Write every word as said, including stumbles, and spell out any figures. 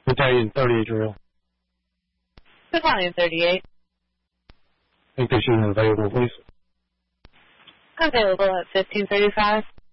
Battalion thirty-eight drill. Battalion thirty-eight. Think they should be available, please. Available at fifteen thirty-five.